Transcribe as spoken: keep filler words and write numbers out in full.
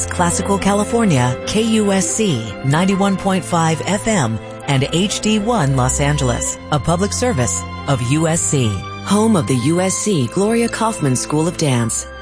Classical California, K U S C ninety-one point five F M, and H D one Los Angeles, a public service of U S C. Home of the U S C Gloria Kaufman School of Dance.